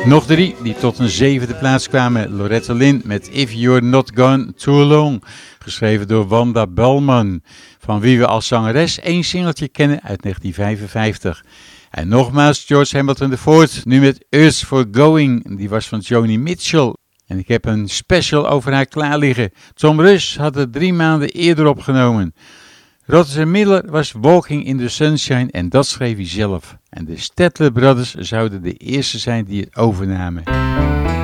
Nog 3 die tot een 7e plaats kwamen. Loretta Lynn met If You're Not Gone Too Long. Geschreven door Wanda Bellman. Van wie we als zangeres 1 singeltje kennen uit 1955. En nogmaals George Hamilton IV. Nu met Us for Going. Die was van Joni Mitchell. En ik heb een special over haar klaar liggen. Tom Rush had het 3 maanden eerder opgenomen. Rodgers & Miller was Walking in the Sunshine en dat schreef hij zelf. En de Statler Brothers zouden de eerste zijn die het overnamen.